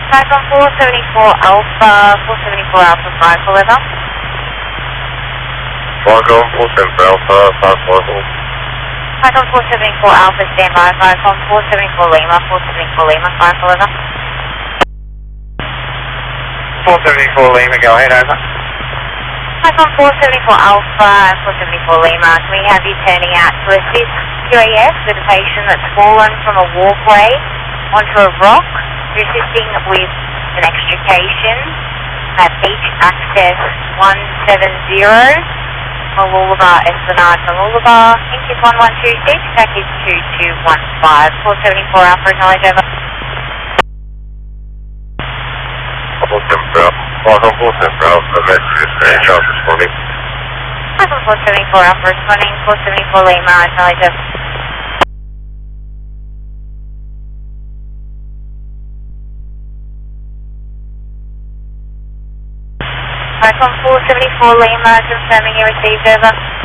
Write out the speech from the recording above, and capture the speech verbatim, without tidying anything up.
Cyclone four seventy-four Alpha, four seventy-four Alpha, five Forever. Cyclone four seventy-four Alpha, five Forever. Cyclone four seventy-four Alpha, standby. Cyclone four seventy-four Lima, four seventy-four Lima, five Forever. four seventy-four Lima, go ahead, over. Cyclone four seventy-four Alpha, four seventy-four Lima, can we have you turning out to assist Q A S with a patient that's fallen from a walkway onto a rock? You're assisting with an extrication at Beach Access one seven zero, Mooloolaba, Esplanade, Mooloolaba, Inc is one one two six, package two two one five, four seventy-four Alpha, acknowledge over. four seventy-four Alpha, Cyclone four seventy-four Alpha, message is Charles responding. Cyclone four seventy-four Alpha responding, four seventy-four Lima, acknowledge over. Cyclone four seventy-four Lima, confirming you received over.